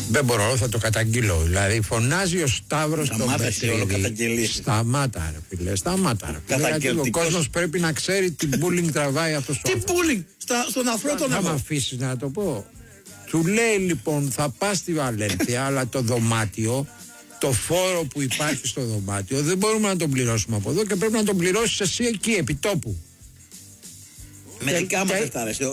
Δεν μπορώ, θα το καταγγείλω. Δηλαδή φωνάζει ο Σταύρος τον Πετρίδη. Σταμάτα ρε φίλε, σταμάτα ρε φίλε. Γιατί ο κόσμος πρέπει να ξέρει τι bullying τραβάει αυτός ο άνθρωπος. Τι bullying, στον αφρό τον θα με αφήσεις να το πω. Του λέει λοιπόν θα πας στη Βαλένθια, αλλά το δωμάτιο, το φόρο που υπάρχει στο δωμάτιο δεν μπορούμε να τον πληρώσουμε από εδώ και πρέπει να τον πληρώσεις εσύ εκεί επί τόπου. Μερικά μας δεν αρέσει.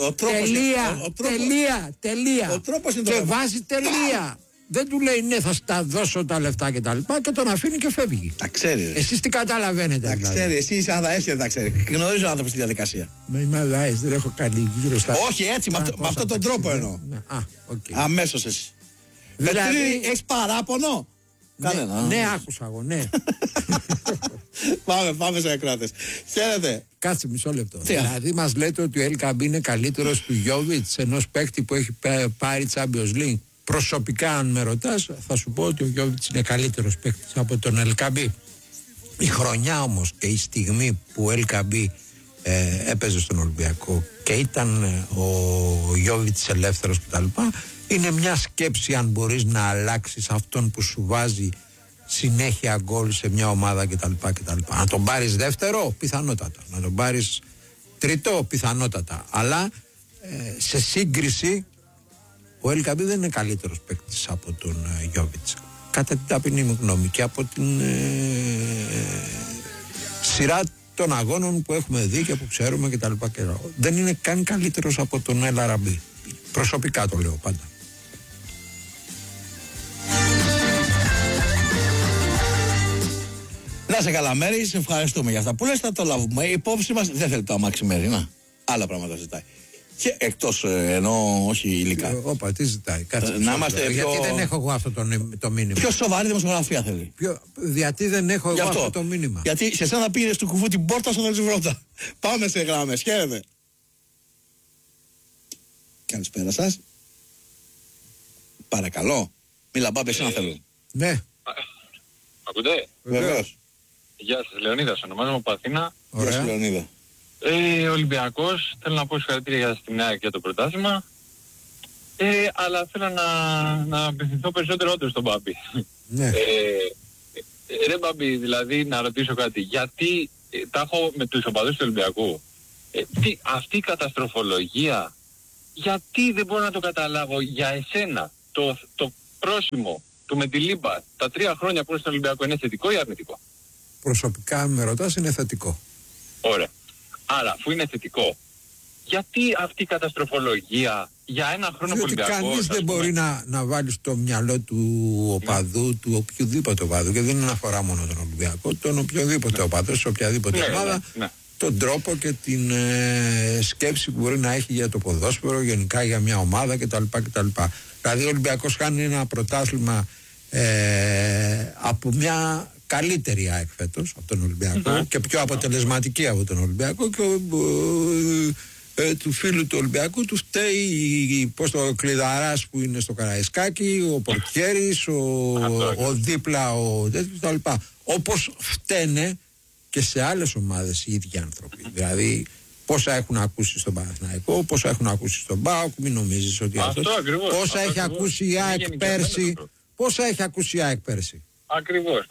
Τελεία. Ο τρόπος είναι και βάζει τελεία. Δεν του λέει ναι θα στα δώσω τα λεφτά και τα λοιπά και τον αφήνει και φεύγει. Τα ξέρει. Εσείς τι καταλαβαίνετε? Τα ξέρει. Εσύ είσαι αδαές και δεν τα ξέρει. Γνωρίζω άνθρωπο στη διαδικασία. Με είμαι αδαές, δεν έχω κάνει γύρω στα. Όχι έτσι, με αυτόν τον τρόπο εννοώ. Αμέσως εσύ. Δηλαδή έχεις παράπονο? Κανένα. Ναι, άκουσα εγώ, ναι. Πάμε σε ακράτες. Χαίρετε. Κάτσε μισό λεπτό. Δηλαδή μας λέτε ότι ο LKB είναι καλύτερος του Γιόβιτς, ενός παίκτη που έχει πάρει Champions League. Προσωπικά αν με ρωτάς θα σου πω ότι ο Γιόβιτς είναι καλύτερος παίκτης από τον LKB. Η χρονιά όμως και η στιγμή που ο LKB έπαιζε στον Ολυμπιακό και ήταν ο Γιόβιτς ελεύθερος κτλ. Είναι μια σκέψη αν μπορείς να αλλάξεις αυτόν που σου βάζει συνέχεια γκολ σε μια ομάδα κτλ. Να τον πάρεις δεύτερο, πιθανότατα. Να τον πάρεις τρίτο, πιθανότατα. Αλλά σε σύγκριση ο LKB δεν είναι καλύτερος παίκτης από τον Γιόβιτς. Κατά την ταπεινή μου γνώμη και από την σειρά των αγώνων που έχουμε δει και που ξέρουμε κτλ. Δεν είναι καν καλύτερος από τον LRB. Προσωπικά το λέω πάντα. Να σε καλά μέρη, σε ευχαριστούμε για αυτά που λες, θα το λάβουμε. Η υπόψη μας δεν θέλει το αμάξι μέρη, να. Άλλα πράγματα ζητάει. Και εκτός εννοώ όχι υλικά. Όπα, τι ζητάει. Κάτσε, να είμαστε πιο... Γιατί δεν έχω εγώ αυτό το μήνυμα. Πιο σοβαρή δημοσιογραφία θέλει. Γιατί δεν έχω εγώ αυτό το μήνυμα. Γιατί σε σένα πήγαινε του κουφού την πόρτα στον Ελζιβρότα. Πάμε σε γράμμες. Χαίρετε. Καλησπέρα σας. Παρακαλώ. Μίλα μπάμπη, εσένα θέλω. Ναι. Ακούτε? Βεβαίως. Γεια σας, Λεωνίδας. Ονομάζομαι από Αθήνα. Γεια σας, Λεωνίδα. Ολυμπιακός. Θέλω να πω συγχαρητήρια στην ΑΕΚ για το πρωτάθλημα. Αλλά θέλω να απευθυνθώ περισσότερο όντως στον Μπάμπη. Ναι. Ρε Μπάμπη, δηλαδή να ρωτήσω κάτι. Γιατί τα έχω με τους οπαδούς του Ολυμπιακού. Αυτή η καταστροφολογία, γιατί δεν μπορώ να το καταλάβω για εσένα το πρόσημο του με τη Λίμπα τα 3 χρόνια που είναι στον Ολυμπιακό είναι θετικό ή αρνητικό? Προσωπικά αν με ρωτάς είναι θετικό. Ωραία. Άρα αφού είναι θετικό, γιατί αυτή η καταστροφολογία για ένα χρόνο που Ολυμπιακός... Κανείς δεν μπορεί να βάλει στο μυαλό του οπαδού, του οποιοδήποτε οπαδού, και δεν αφορά μόνο τον Ολυμπιακό, τον οποιοδήποτε οπαδό, σε οποιαδήποτε ομάδα, τον τρόπο και την σκέψη που μπορεί να έχει για το ποδόσφαιρο, γενικά για μια ομάδα κτλ. Δηλαδή ο Ολυμπιακός κάνει ένα πρωτάθλημα από μια καλύτερη ΑΕΚ φέτος από τον Ολυμπιακό και πιο αποτελεσματική από τον Ολυμπιακό, και του φίλου του Ολυμπιακού του φταίει ο Κλειδαράς που είναι στο Καραϊσκάκι, ο Πορτιέρης, ο δίπλα ο τέτοιος κτλ. Όπως φταίνε και σε άλλες ομάδες οι ίδιοι άνθρωποι. Δηλαδή πόσα έχουν ακούσει στον Παναθηναϊκό, πόσα έχουν ακούσει στον ΠΑΟΚ, μην νομίζεις ότι αυτό πόσα έχει ακούσει η ΑΕΚ πέρσι. Πόσα έχει ακούσει η ΑΕΚ πέρσι. Ακριβώς.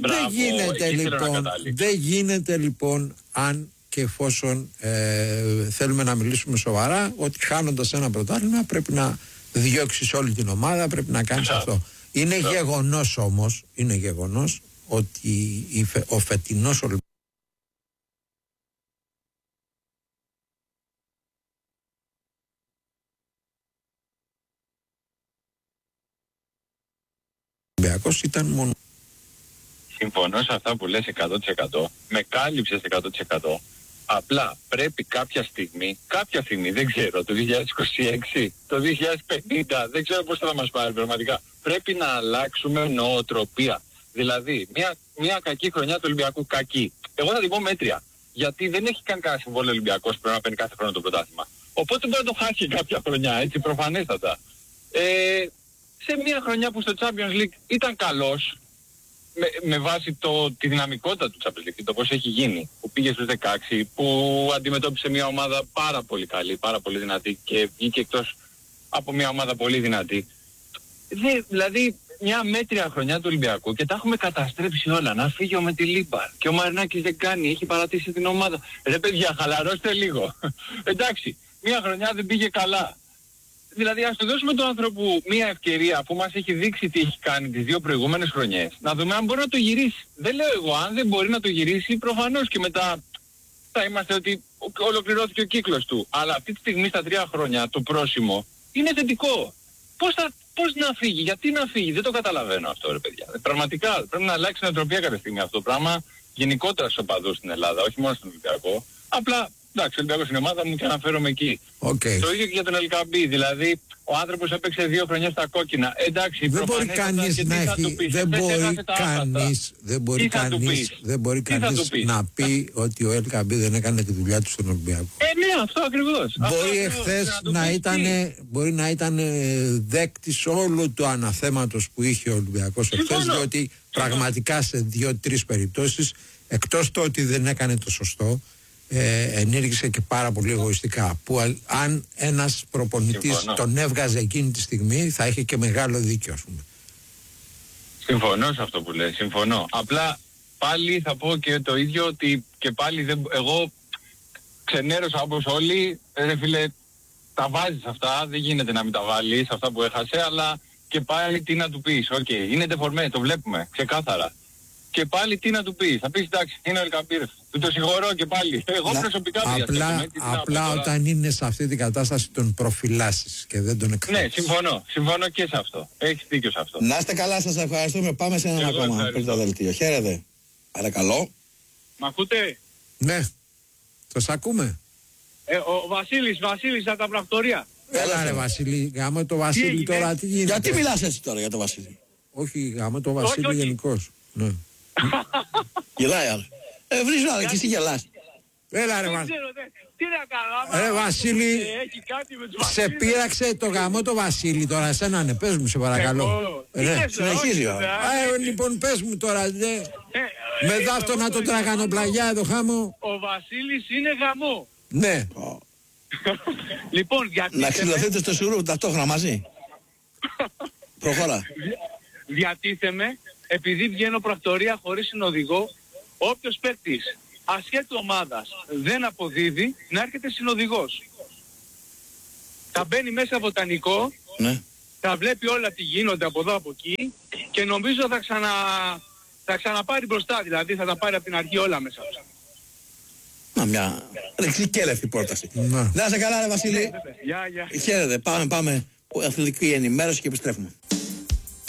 Δεν γίνεται λοιπόν αν και εφόσον θέλουμε να μιλήσουμε σοβαρά, ότι χάνοντας ένα πρωτάθλημα πρέπει να διώξεις όλη την ομάδα, πρέπει να κάνεις αυτό. Είναι γεγονός όμως, είναι γεγονός ότι ο φετινός Ολυμπιακός ήταν μόνο. Συμφωνώ σε αυτά που λες 100%. Με κάλυψες 100%. Απλά πρέπει κάποια στιγμή, δεν ξέρω, το 2026, το 2050, δεν ξέρω πώς θα μας πάρει πραγματικά. Πρέπει να αλλάξουμε νοοτροπία. Δηλαδή, μια κακή χρονιά του Ολυμπιακού, κακή. Εγώ θα την πω μέτρια. Γιατί δεν έχει καν κανένα συμβόλαιο Ολυμπιακός που πρέπει να παίρνει κάθε χρόνο το πρωτάθλημα. Οπότε μπορεί να το χάσει κάποια χρονιά, έτσι προφανέστατα. Σε μια χρονιά που στο Champions League ήταν καλός, με βάση τη δυναμικότητα του Champions League, το πώς έχει γίνει, που πήγε στους 16, που αντιμετώπισε μια ομάδα πάρα πολύ καλή, πάρα πολύ δυνατή και βγήκε εκτός από μια ομάδα πολύ δυνατή. Δηλαδή μια μέτρια χρονιά του Ολυμπιακού και τα έχουμε καταστρέψει όλα. Να φύγει ο Μετιλίμπαρ και ο Μαρινάκης δεν κάνει, έχει παρατήσει την ομάδα. Ρε παιδιά, χαλαρώστε λίγο. Εντάξει, μια χρονιά δεν πήγε καλά. Δηλαδή ας του δώσουμε τον άνθρωπο μια ευκαιρία που μας έχει δείξει τι έχει κάνει τις 2 προηγούμενες χρονιές. Να δούμε αν μπορεί να το γυρίσει. Δεν λέω εγώ, αν δεν μπορεί να το γυρίσει, προφανώς και μετά θα είμαστε ότι ολοκληρώθηκε ο κύκλος του. Αλλά αυτή τη στιγμή στα 3 χρόνια το πρόσημο είναι θετικό. Πώς να φύγει, γιατί να φύγει, δεν το καταλαβαίνω αυτό ρε παιδιά. Πραγματικά πρέπει να αλλάξει νοοτροπία κάποια στιγμή αυτό το πράγμα γενικότερα στους οπαδούς στην Ελλάδα, όχι μόνο στον Ολυμπιακό. Απλά εντάξει, ο Ολυμπιακός είναι ομάδα μου και αναφέρομαι εκεί. Okay. Το ίδιο και για τον Ελκαμπή, δηλαδή ο άνθρωπος έπαιξε 2 χρονιές στα κόκκινα. Εντάξει, δεν μπορεί κανείς να έχει, δεν μπορεί κανείς να πει ότι ο Ελκαμπή δεν έκανε τη δουλειά του στον Ολυμπιακό. Ναι, αυτό ακριβώς. Μπορεί εχθές να ήταν δέκτης όλου του αναθέματος που είχε ο Ολυμπιακός εχθές, διότι πραγματικά σε 2-3 περιπτώσεις, εκτός το ότι δεν έκανε το σωστό, ενήργησε και πάρα πολύ εγωιστικά, που αν ένας προπονητής τον έβγαζε εκείνη τη στιγμή θα είχε και μεγάλο δίκιο, ας πούμε. Συμφωνώ σε αυτό που λέει, συμφωνώ. Απλά πάλι θα πω και το ίδιο, ότι και πάλι εγώ ξενέρωσα όπως όλοι. Ρε φίλε, τα βάζεις αυτά, δεν γίνεται να μην τα βάλεις αυτά που έχασε, αλλά και πάλι τι να του πεις. Είναι ντεφορμέ, το βλέπουμε ξεκάθαρα. Και πάλι τι να του πεις, θα πεις εντάξει, είναι ο Ελκαμπήρ, του το συγχωρώ και πάλι. Εγώ προσωπικά απλά όταν είναι σε αυτή την κατάσταση τον προφυλάσσεις και δεν τον εκφράσεις. Ναι, συμφωνώ και σε αυτό. Έχεις δίκιο σε αυτό. Να είστε καλά, σας ευχαριστούμε. Πάμε σε έναν ακόμα πριν το δελτίο. Χαίρετε. Παρακαλώ. Μ' ακούτε? Ναι, το ακούμε. Ο Βασίλης από τα πρακτορία. Έλα ρε Βασίλη, γάμο το Βασίλη τώρα τι γίνεται. Γιατί μιλάς έτσι τώρα για το Βασίλη? Όχι, γάμο το Βασίλη γενικώς. Ναι. Γελάει άλλο. Βρίζω άλλο και εσύ γελάς. Έλα ρε Βασίλη. Τι να κάνω, ρε Βασίλη, σε πείραξε το γαμό το Βασίλη τώρα, εσένα ναι, πες μου σε παρακαλώ. Συνεχίζει. Λοιπόν πες μου τώρα, με δάφτωνα το τραγανοπλαγιά εδώ χάμω. Ο Βασίλης είναι γαμό. Ναι. Λοιπόν, γιατί να ξυλωθείτε στο σουρού ταυτόχρονα μαζί. Προχώρα. Διατίθεμαι, επειδή βγαίνω πρακτορία χωρίς συνοδηγό, όποιος παίκτης ασχέτου ομάδας δεν αποδίδει, να έρχεται συνοδηγός. Θα μπαίνει μέσα βοτανικό, ναι. Θα βλέπει όλα τι γίνονται από εδώ από εκεί και νομίζω θα ξαναπάρει μπροστά, δηλαδή θα τα πάρει από την αρχή όλα μέσα. Να μια ρεξικέλευτη πρόταση. Να είσαι καλά ρε Βασίλη. Γεια. Χαίρετε, πάμε. Αθλητική ενημέρωση και επιστρέφουμε.